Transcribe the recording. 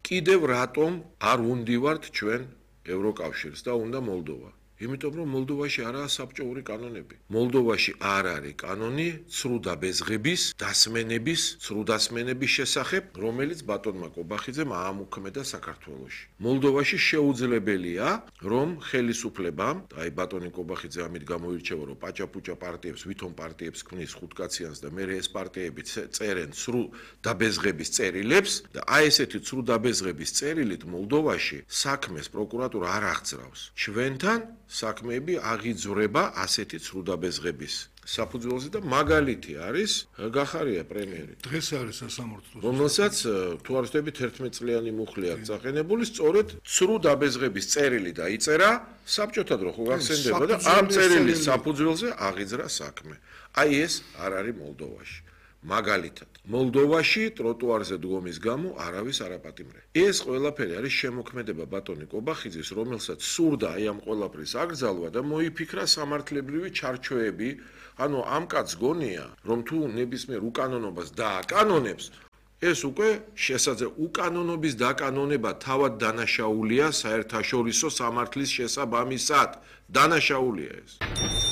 კიდევ რატომ არ უნდივართ ჩვენ ევროკავშირს და უნდა მოლდოვა? იმიტომ რომ მოლდოვაში არაა საბჭოური კანონები. მოლდოვაში არ არის კანონი ცრუდაბეზღების დასმენების შესახებ, რომელიც ბატონმა კობახიძემ აამუქმედა საქართველოში. მოლდოვაში შეუძლებელია, რომ ხელისუფლებამ, აი ბატონი კობახიძე ამით გამოირჩევა, რომ პაჭაპუჭა პარტიებს, ვითომ პარტიებს ქმნის ხუთკაციანს და მე ეს პარტიები წერენ ცრუდაბეზღების წერილებს და აი ესეთი ცრუდაბეზღების წერილით მოლდოვაში საქმეს პროკურატურა არ აღძრავს. ჩვენთან საქმეები აღიძვრება ასეთი ცრუდაბეზღების საფუძველზე და მაგალითი არის გახარია პრემიერი. დღეს არის სასამართლო. რომელსაც თუ არ ვთქვი 11 წლიანი მუხლი აქვს წაყენებული, სწორედ ცრუდაბეზღების წერილი დაიწერა საბჭოთა დრო ხო გახსენდება და ამ წერილის საფუძველზე აღიძრა საქმე. აი ეს არ არის მოლდოვაში. მაგალითად, მოლდოვაში ტროტუარზე დგომის გამო არავის არ აპატიმრებს. ეს ყველაფერი არის შემოქმედება ბატონი კობახიძის, რომელსაც სურდა აი ამ ყველაფრის აკრძალვა და მოიფიქრა სამართლებრივი ჩარჩოები. ანუ ამ კაცს გონია, რომ თუ ნებისმიერ უკანონობას დააკანონებს, ეს უკვე უკანონობის დაკანონება თავად დანაშაულია საერთაშორისო სამართლის შესაბამისად. დანაშაულია ეს.